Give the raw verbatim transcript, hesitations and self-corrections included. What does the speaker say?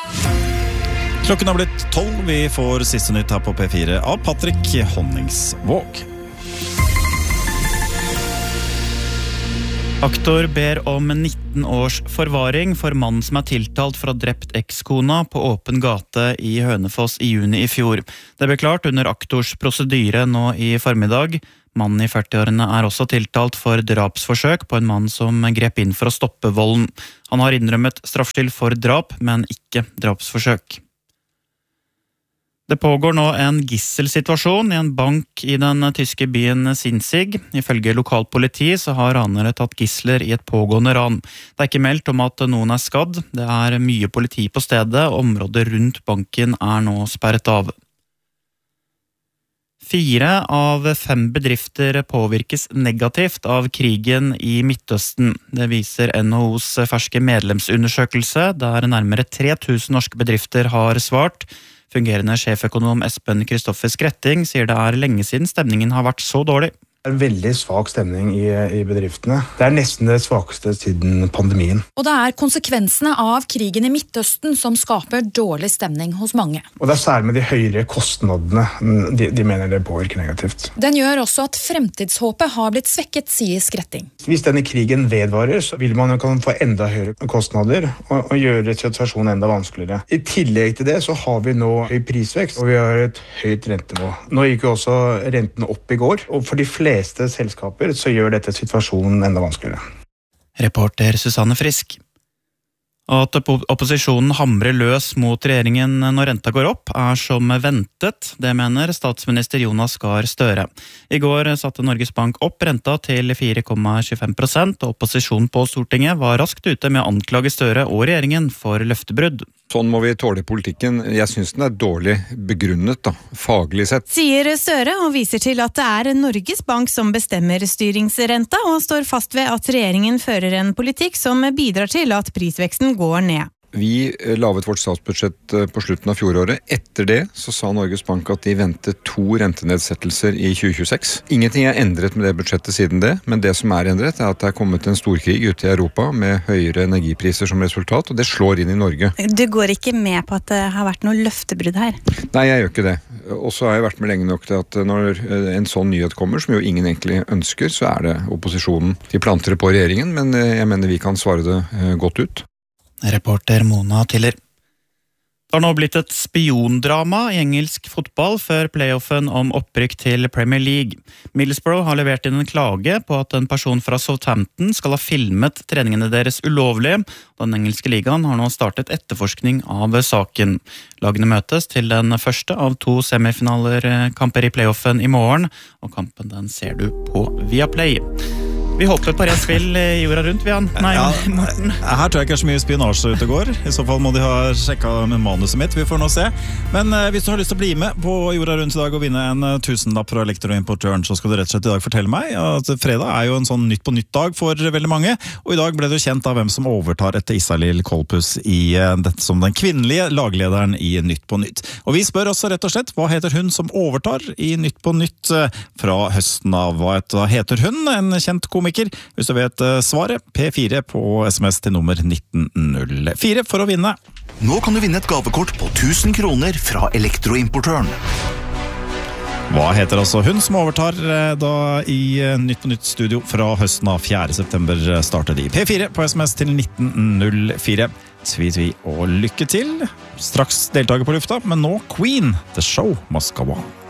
Klokken har blitt tolv, vi får siste nytt her på P fire av Patrick Honningsvåg. Aktor ber om nitten års forvaring for mannen som er tiltalt for å ha drept ekskona på åpen gate i Hønefoss i juni i fjor. Det ble klart under aktors prosedyre nå i formiddag. Mannen i førtiårene er også tiltalt for drapsforsøk på en mann som grep inn for å stoppe volden. Han har innrømmet straffskyld for drap, men ikke drapsforsøk. Det pågår nå en gisselsituasjon i en bank i den tyske byen Sinzig. Ifølge lokalpoliti så har ranere tatt gisler i et pågående ran. Det er ikke meldt om at noen er skadd. Det er mye politi på stedet, og området rundt banken er nå sperret av. Fire av fem bedrifter påvirkes negativt av krigen i Midtøsten. Det viser N H O's ferske medlemsundersøkelse, der nærmere tre tusen norske bedrifter har svart. Fungerende sjeføkonom Espen Kristoffer Skretting sier det er lenge siden stemningen har vært så dårlig. Det er veldig svak stemning i, i bedriftene. Det er nesten det svakeste siden pandemien. Og det er konsekvensene av krigen i Midtøsten som skaper dårlig stemning hos mange. Og det er særlig med de høyere kostnadene de, de mener det påvirker negativt. Den gjør også at fremtidshåpet har blitt svekket, sier Skretting. Hvis denne krigen vedvarer, så vil man kan få enda høyere kostnader og, og gjøre situasjonen enda vanskeligere. I tillegg til det så har vi nå høy prisvekst, og vi har et høyt rentenivå. Nå gikk jo også renten opp i går, og for de fleste fleste selskaper så gjør dette situasjonen enda vanskeligere. Reporter Susanne Frisk. At opposisjonen hamrer løs mot regjeringen når renta går opp er som ventet, det mener statsminister Jonas Gahr Støre. I går satte Norges Bank opp renta til fire komma tjuefem prosent, og opposisjonen på Stortinget var raskt ute med å anklage Støre og regjeringen for løftebrudd. Sånn må vi tåle politikken. Jeg synes den er dårlig begrunnet, da, faglig sett. Sier Støre og viser til at det er Norges Bank som bestemmer styringsrenta, og står fast ved at regjeringen fører en politikk som bidrar til at prisveksten går ned. Vi lavet vårt statsbudsjett på slutten av fjoråret. Etter det så sa Norges Bank at de ventet to rentenedsettelser i tjue tjueseks. Ingenting er endret med det budsjettet siden det, men det som er endret er at det er kommet en storkrig ute i Europa med høyere energipriser som resultat, og det slår inn i Norge. Du går ikke med på at det har vært noe løftebrudd her? Nei, jeg gjør ikke det. Og så har jeg vært med lenge nok til at når en sånn nyhet kommer, som jo ingen egentlig ønsker, så er det opposisjonen. De planter det på regjeringen, men jeg mener vi kan svare det godt ut. Reporter Mona Tiller. Det har nå blitt et spiondrama i engelsk fotball før playoffen om opprykk til Premier League. Middlesbrough har levert inn en klage på at en person fra Southampton skal ha filmet treningene deres ulovlig. Den engelske ligaen har nå startet etterforskning av saken. Lagene møtes til den første av to semifinaler-kamper i playoffen i morgen, og kampen den ser du på Viaplay. Vi håper på rett spill i jorda rundt, Vian. Nei, ja, Morten. Her tror jeg ikke er så mye spionasje ute og går. I så fall må de ha sjekket med manuset mitt. Vi får nå se. Men eh, hvis du har lyst til å bli med på jorda rundt i dag og vinne en tusenlapp fra elektroimportøren, så skal du rett og slett i dag fortelle meg at fredag er jo en sånn nytt på nytt dag for veldig mange. Og i dag ble det jo kjent av hvem som overtar etter Isalill Kolpus i eh, dette som den kvinnelige laglederen i Nytt på Nytt. Og vi spør også rett og slett, hva heter hun som overtar i Nytt på Nytt eh, fra høsten av? Hva heter hun? En kjent komiker? Hvis du vet svaret, P fire på sms til nummer nitten null fire for å vinne. Nå kan du vinne et gavekort på tusen kroner fra elektroimportøren. Hva heter altså hun som overtar da i Nytt på Nytt studio fra høsten av fjerde september starter de? P fire på sms til nitten null fire. Tvi tvi og lykke til. Straks deltaker på lufta, men nå Queen, The Show Must Go On.